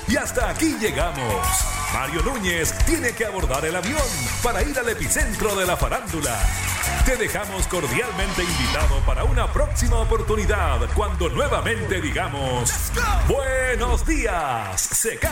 Y hasta aquí llegamos. Mario Núñez tiene que abordar el avión para ir al epicentro de la farándula. Te dejamos cordialmente invitado para una próxima oportunidad cuando nuevamente digamos: buenos días, CK.